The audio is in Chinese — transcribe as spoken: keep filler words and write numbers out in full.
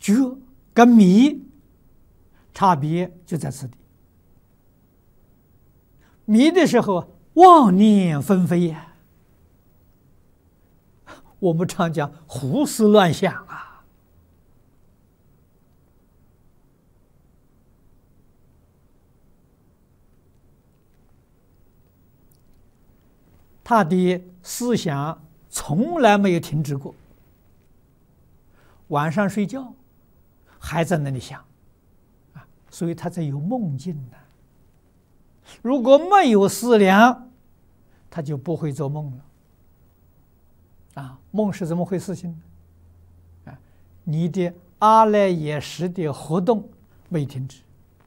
觉跟迷差别就在此地。迷的时候，妄念纷飞呀。我们常讲胡思乱想啊，他的思想从来没有停止过。晚上睡觉还在那里想啊，所以他才有梦境呢。如果没有思量，他就不会做梦了。啊，梦是怎么回事情呢？啊，你的阿赖耶识的活动没停止。